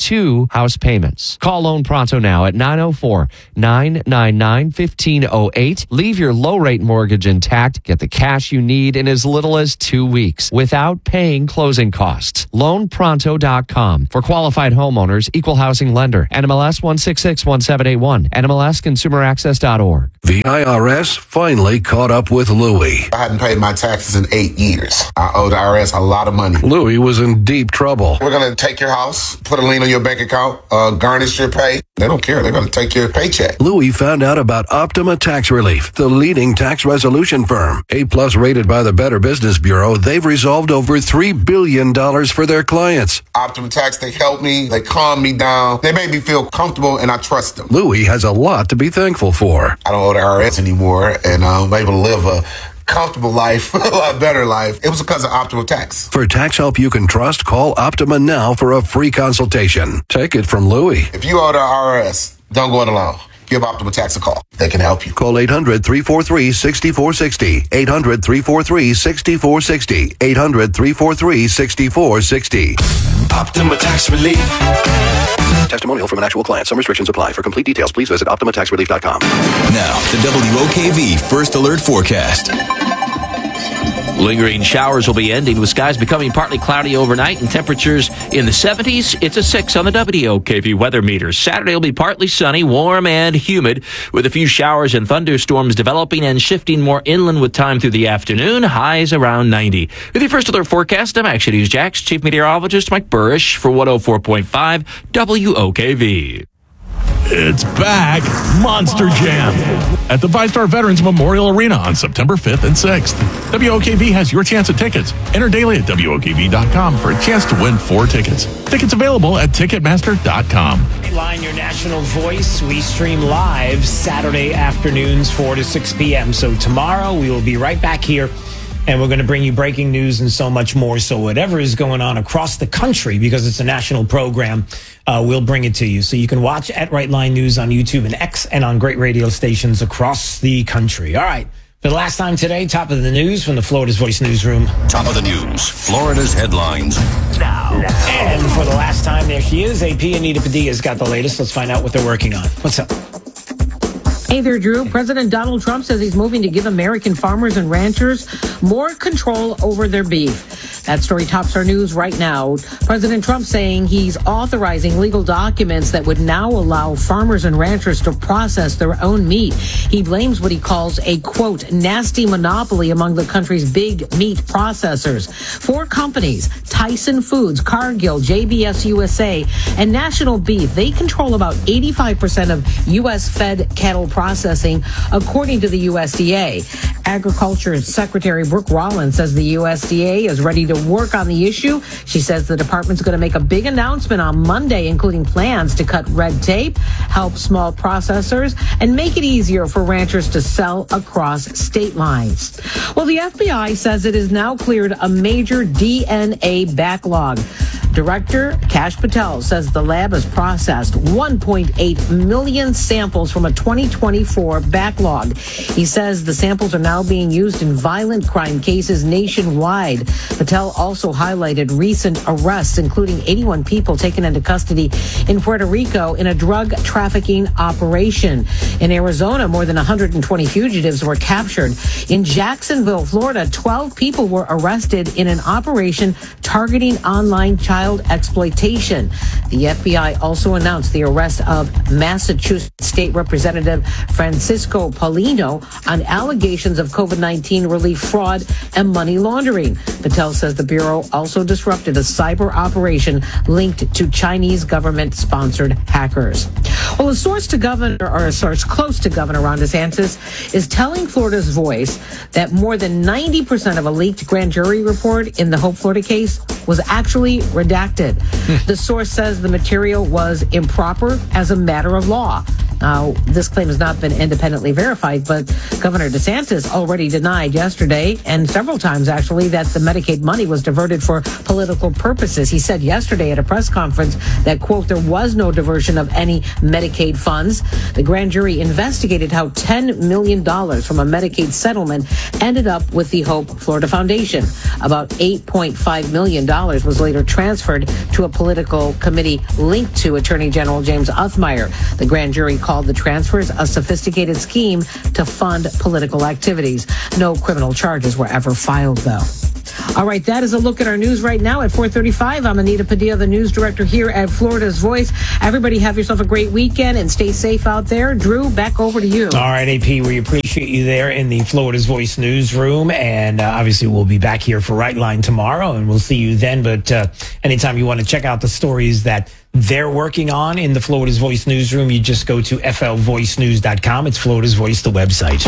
two house payments. Call Loan Pronto now at nine oh four, nine nine nine, one five oh eight. Leave your low-rate mortgage intact. Get the cash you need in as little as two weeks without paying closing costs. loan pronto dot com. For qualified homeowners, equal housing lender. N M L S one six six one seven eight one. N M L S consumer access dot org. The I R S finally caught up with Louie. I hadn't paid my taxes in eight years. I owed the I R S a lot of money. Louie was in deep trouble. We're going to take your house, put a lien on your bank account, uh, garnish your pay. They don't care. They're going to take your paycheck. Louie found out about Optima Tax Relief, the leading tax resolution firm. A-plus rated by the Better Business Bureau, they've resolved over three billion dollars for their clients. Optima Tax, they helped me. They calmed me down. They made me feel comfortable, and I trust them. Louie has a lot to be thankful for. I don't owe the I R S anymore, and I'm able to live a comfortable life, a lot better life. It was because of Optima Tax. For tax help you can trust, call Optima now for a free consultation. Take it from Louie. If you owe the I R S, don't go it alone. Give Optima Tax a call. They can help you. Call eight hundred, three four three, six four six zero. eight hundred, three four three, six four six zero. eight hundred, three four three, six four six zero. Optima Tax Relief. Testimonial from an actual client. Some restrictions apply. For complete details, please visit optima tax relief dot com. Now, the W O K V First Alert Forecast. Lingering showers will be ending with skies becoming partly cloudy overnight and temperatures in the seventies. It's a six on the W O K V weather meter. Saturday will be partly sunny, warm and humid with a few showers and thunderstorms developing and shifting more inland with time through the afternoon. Highs around ninety. With your First Alert Forecast, I'm Action News Jax Chief Meteorologist Mike Burrish for one oh four point five W O K V. It's back, Monster Jam, at the VyStar Veterans Memorial Arena on September fifth and sixth. W O K V has your chance at tickets. Enter daily at W O K V dot com for a chance to win four tickets. Tickets available at Ticketmaster dot com. Line your national voice. We stream live Saturday afternoons, four to six p.m. So tomorrow we will be right back here. And we're going to bring you breaking news and so much more. So whatever is going on across the country, because it's a national program, uh, we'll bring it to you. So you can watch at Right Line News on YouTube and X and on great radio stations across the country. All right. For the last time today, top of the news from the Florida's Voice newsroom. Top of the news, Florida's headlines. Now. And for the last time, there she is. A P Anita Padilla's got the latest. Let's find out what they're working on. What's up? Hey there, Drew. President Donald Trump says he's moving to give American farmers and ranchers more control over their beef. That story tops our news right now. President Trump saying he's authorizing legal documents that would now allow farmers and ranchers to process their own meat. He blames what he calls a, quote, nasty monopoly among the country's big meat processors. Four companies, Tyson Foods, Cargill, J B S U S A, and National Beef, they control about eighty-five percent of U S fed cattle processing, according to the U S D A. Agriculture Secretary Brooke Rollins says the U S D A is ready to work on the issue. She says the department's going to make a big announcement on Monday, including plans to cut red tape, help small processors, and make it easier for ranchers to sell across state lines. Well, the F B I says it has now cleared a major D N A backlog. Director Kash Patel says the lab has processed one point eight million samples from a twenty twenty-four backlog. He says the samples are now being used in violent crime cases nationwide. Patel also highlighted recent arrests, including eighty-one people taken into custody in Puerto Rico in a drug trafficking operation. In Arizona, more than one hundred twenty fugitives were captured. In Jacksonville, Florida, twelve people were arrested in an operation targeting online child exploitation. The F B I also announced the arrest of Massachusetts State Representative Francisco Paulino on allegations of COVID nineteen relief fraud and money laundering. Patel says the Bureau also disrupted a cyber operation linked to Chinese government-sponsored hackers. Well, a source to Governor, or a source close to Governor Ron DeSantis, is telling Florida's Voice that more than ninety percent of a leaked grand jury report in the Hope Florida case was actually redacted. The source says the material was improper as a matter of law. Uh, this claim has not been independently verified, but Governor DeSantis already denied yesterday, and several times actually, that the Medicaid money was diverted for political purposes. He said yesterday at a press conference that, quote, there was no diversion of any Medicaid funds. The grand jury investigated how ten million dollars from a Medicaid settlement ended up with the Hope Florida Foundation. About eight point five million dollars was later transferred to a political committee linked to Attorney General James Othmeyer. The grand jury called the transfers a sophisticated scheme to fund political activities. No criminal charges were ever filed, though. All right, that is a look at our news right now at four thirty-five. I'm Anita Padilla, the news director here at Florida's Voice. Everybody have yourself a great weekend and stay safe out there. Drew, back over to you. All right, A P, we appreciate you there in the Florida's Voice newsroom. And uh, obviously, we'll be back here for Right Line tomorrow, and we'll see you then. But uh, anytime you want to check out the stories that they're working on in the Florida's Voice newsroom, you just go to F L voice news dot com. It's Florida's Voice, the website.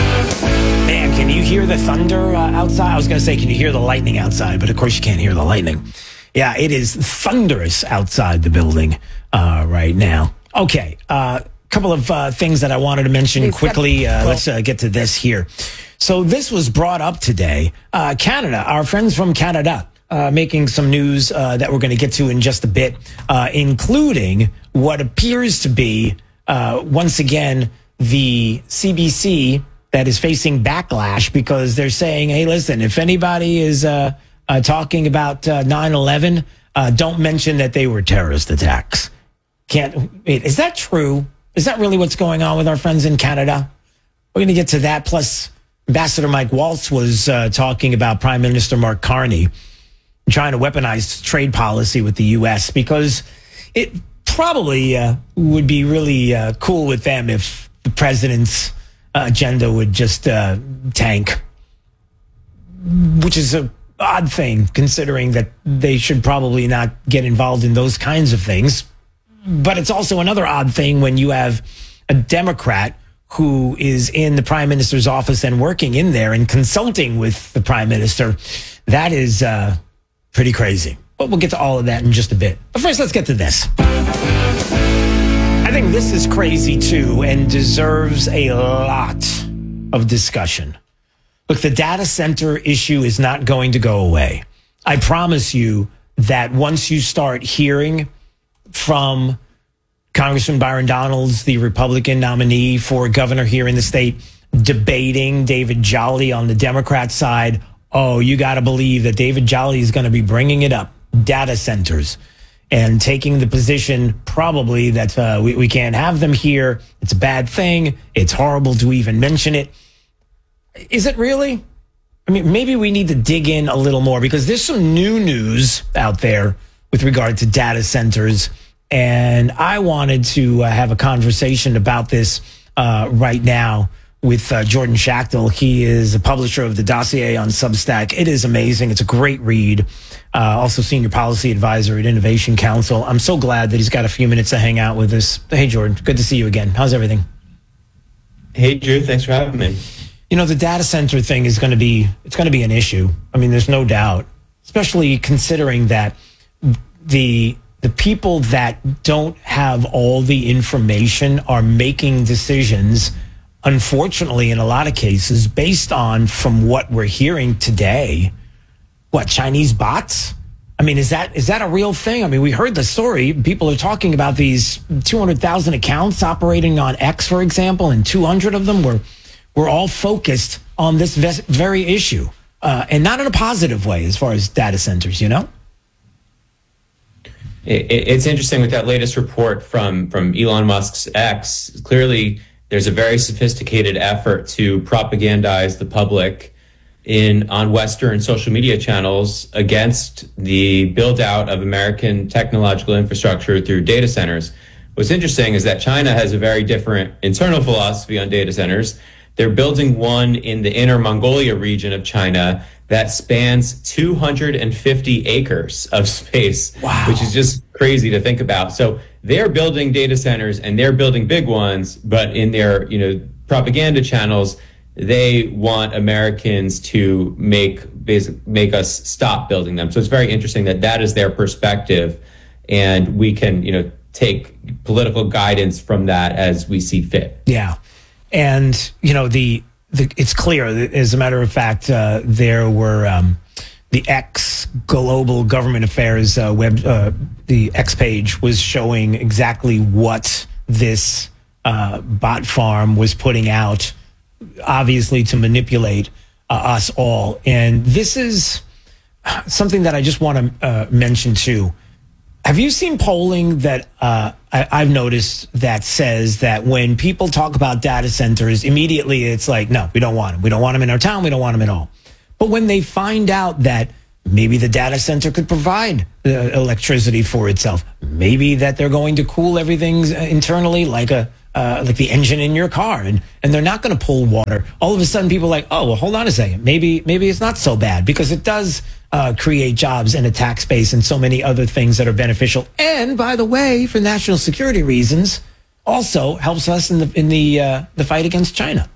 Man, can you hear the thunder uh, outside? I was going to say, can you hear the lightning outside? But of course you can't hear the lightning. Yeah, it is thunderous outside the building uh, right now. Okay, a uh, couple of uh, things that I wanted to mention quickly. Uh, let's uh, get to this here. So this was brought up today. Uh, Canada, our friends from Canada, uh, making some news uh, that we're going to get to in just a bit, uh, including what appears to be, uh, once again, the C B C that is facing backlash because they're saying, hey, listen, if anybody is uh, uh, talking about uh, nine eleven, uh, don't mention that they were terrorist attacks. Can't. Wait, is that true? Is that really what's going on with our friends in Canada? We're going to get to that. Plus, Ambassador Mike Waltz was uh, talking about Prime Minister Mark Carney trying to weaponize trade policy with the U S because it probably uh, would be really uh, cool with them if the president's agenda would just uh, tank, which is a odd thing considering that they should probably not get involved in those kinds of things. But it's also another odd thing when you have a Democrat who is in the prime minister's office and working in there and consulting with the prime minister. That is uh, pretty crazy. But we'll get to all of that in just a bit. But first, let's get to this. I think this is crazy, too, and deserves a lot of discussion. Look, the data center issue is not going to go away. I promise you that once you start hearing from Congressman Byron Donalds, the Republican nominee for governor here in the state, debating David Jolly on the Democrat side, oh, you got to believe that David Jolly is going to be bringing it up, data centers, and taking the position probably that uh, we, we can't have them here. It's a bad thing. It's horrible to even mention it. Is it really? I mean, maybe we need to dig in a little more because there's some new news out there with regard to data centers. And I wanted to uh, have a conversation about this uh, right now with uh, Jordan Schachtel. He is a publisher of the Dossier on Substack. It is amazing. It's a great read. Uh, also senior policy advisor at Innovation Council. I'm so glad that he's got a few minutes to hang out with us. Hey, Jordan, good to see you again. How's everything? Hey, Drew, thanks for having me. You know, the data center thing is going to be, it's going to be an issue. I mean, there's no doubt, especially considering that the the people that don't have all the information are making decisions, unfortunately, in a lot of cases, based on, from what we're hearing today, what, Chinese bots? I mean, is that is that a real thing? I mean, we heard the story. People are talking about these two hundred thousand accounts operating on X, for example, and two hundred of them were, were all focused on this very issue, uh, and not in a positive way as far as data centers, you know? It's interesting with that latest report from, from Elon Musk's X. Clearly, there's a very sophisticated effort to propagandize the public in on Western social media channels against the build out of American technological infrastructure through data centers. What's interesting is that China has a very different internal philosophy on data centers. They're building one in the Inner Mongolia region of China that spans two hundred fifty acres of space, wow. Which is just crazy to think about. So they're building data centers and they're building big ones, but in their, you know, propaganda channels, they want Americans to make basic, make us stop building them. So it's very interesting that that is their perspective, and we can, you know, take political guidance from that as we see fit. Yeah. And, you know, the, the it's clear, that, as a matter of fact, uh, there were um, the X Global Government Affairs uh, web, uh, the X page was showing exactly what this uh, bot farm was putting out, obviously to manipulate uh, us all. And this is something that I just want to uh, mention too. Have you seen polling that uh, I, I've noticed that says that when people talk about data centers, immediately it's like, no, we don't want them. We don't want them in our town. We don't want them at all. But when they find out that maybe the data center could provide uh, electricity for itself, maybe that they're going to cool everything internally like a uh, like the engine in your car, and and they're not going to pull water. All of a sudden, people are like, oh, well, hold on a second. Maybe maybe it's not so bad, because it does uh, create jobs and a tax base and so many other things that are beneficial. And by the way, for national security reasons, also helps us in the in the uh, the fight against China.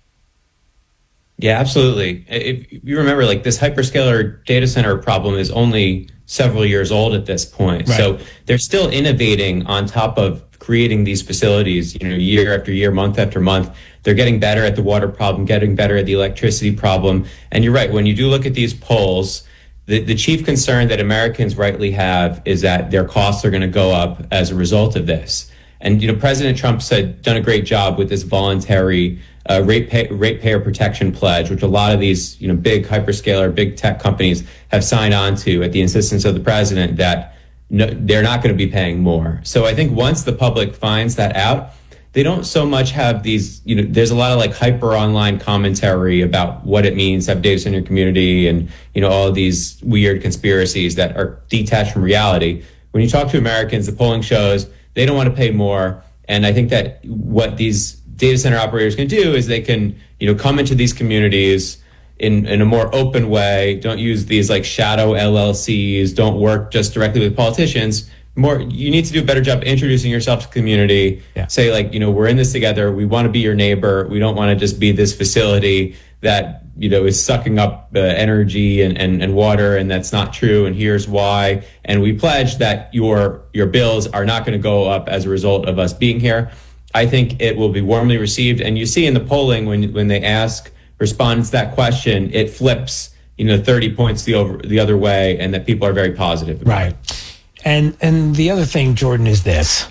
Yeah, absolutely. If you remember, like, this hyperscaler data center problem is only several years old at this point. Right. So they're still innovating on top of creating these facilities, you know, year after year, month after month. They're getting better at the water problem, getting better at the electricity problem. And you're right, when you do look at these polls, the, the chief concern that Americans rightly have is that their costs are going to go up as a result of this. And, you know, President Trump said, done a great job with this voluntary uh, rate pay, ratepayer protection pledge, which a lot of these, you know, big hyperscaler, big tech companies have signed on to at the insistence of the president, that no, they're not going to be paying more. So I think once the public finds that out, they don't so much have these, you know, there's a lot of like hyper online commentary about what it means to have data center community and, you know, all of these weird conspiracies that are detached from reality. When you talk to Americans, the polling shows they don't want to pay more. And I think that what these data center operators can do is they can, you know, come into these communities in, in a more open way. Don't use these like shadow L L Cs. Don't work just directly with politicians. More, you need to do a better job introducing yourself to the community. Yeah. Say, like, you know, we're in this together. We want to be your neighbor. We don't want to just be this facility that, you know, is sucking up uh, energy and, and, and water, and that's not true. And here's why. And we pledge that your your bills are not going to go up as a result of us being here. I think it will be warmly received. And you see in the polling, when when they ask respondents that question, it flips, you know, thirty points the over the other way, and that people are very positive about right. it. And and the other thing, Jordan, is this.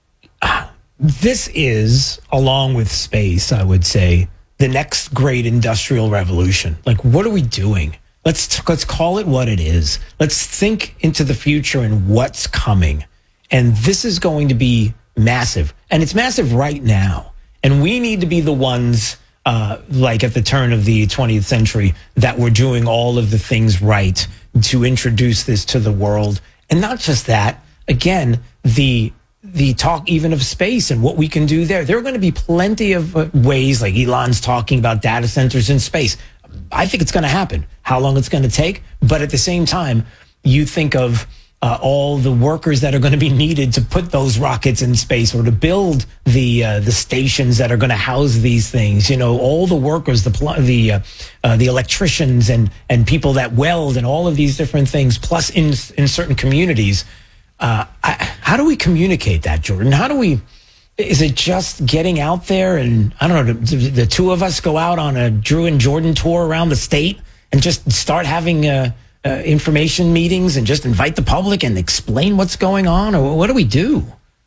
This is, along with space, I would say, the next great industrial revolution. Like, what are we doing? Let's let's call it what it is. Let's think into the future and what's coming. And this is going to be massive. And it's massive right now. And we need to be the ones, uh, like at the turn of the twentieth century, that were doing all of the things right to introduce this to the world. And not just that, again, the the talk even of space and what we can do there. There are going to be plenty of uh, ways, like Elon's talking about data centers in space. I think it's going to happen. How long it's going to take. But at the same time, you think of uh, all the workers that are going to be needed to put those rockets in space, or to build the uh, the stations that are going to house these things. You know, all the workers, the pl- the uh, uh, the electricians and and people that weld and all of these different things. Plus, in in certain communities, uh, I, how do we communicate that, Jordan? How do we? Is it just getting out there and, I don't know, the, the two of us go out on a Drew and Jordan tour around the state and just start having uh, uh, information meetings and just invite the public and explain what's going on? Or what do we do?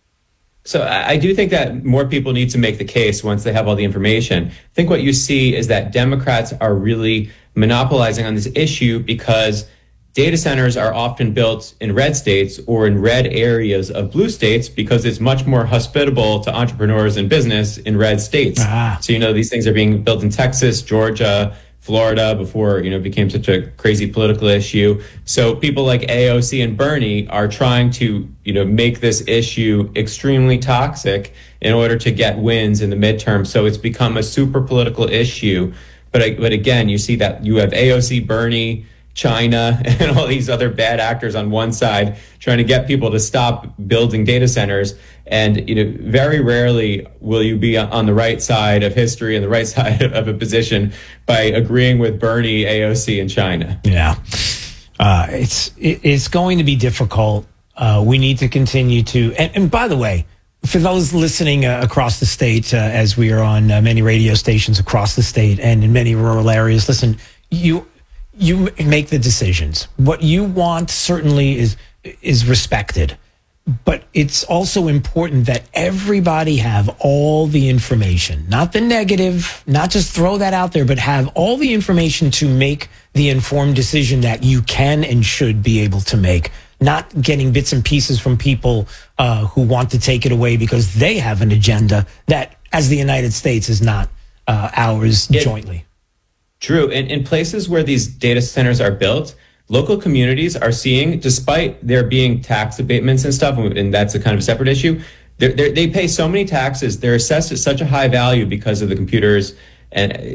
So I do think that more people need to make the case once they have all the information. I think what you see is that Democrats are really monopolizing on this issue because data centers are often built in red states or in red areas of blue states, because it's much more hospitable to entrepreneurs and business in red states. Ah. So, you know, these things are being built in Texas, Georgia, Florida, before, you know, it became such a crazy political issue. So people like A O C and Bernie are trying to, you know, make this issue extremely toxic in order to get wins in the midterm. So it's become a super political issue. But, but again, you see that you have A O C, Bernie, China, and all these other bad actors on one side trying to get people to stop building data centers. And, you know, very rarely will you be on the right side of history and the right side of a position by agreeing with Bernie, A O C, and China. Yeah. Uh, it's, it, it's going to be difficult. uh, we need to continue to, and, and by the way, for those listening uh, across the state, uh, as we are on uh, many radio stations across the state and in many rural areas, listen, you you make the decisions. What you want certainly is is respected, but it's also important that everybody have all the information, not the negative, not just throw that out there, but have all the information to make the informed decision that you can and should be able to make. Not getting bits and pieces from people uh, who want to take it away because they have an agenda that, as the United States, is not uh, ours Yeah. jointly. True. In, in places where these data centers are built, local communities are seeing, despite there being tax abatements and stuff, and that's a kind of a separate issue, they're, they're, they pay so many taxes, they're assessed at such a high value because of the computers and